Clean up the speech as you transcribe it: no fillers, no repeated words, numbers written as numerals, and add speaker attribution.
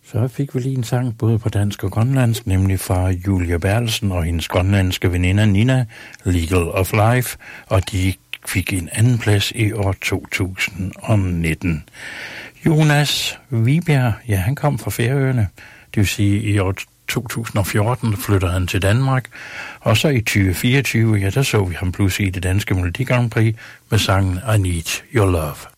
Speaker 1: Så fik vi lige en sang både på dansk og grønlandsk, nemlig fra Julia Bertelsen og hendes grønlandske veninde Nina, Legal of Life, og de fik en anden plads i år 2019. Jonas Vibjerg, ja, han kom fra Færøerne, det vil sige i år 2014 flytter han til Danmark, og så i 2024, ja, der så vi ham pludselig i det danske Melodi Grand Prix med sangen I Need Your Love.